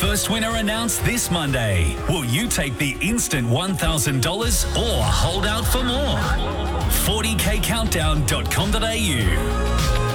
First winner announced this Monday. Will you take the instant $1,000 or hold out for more? 40kcountdown.com.au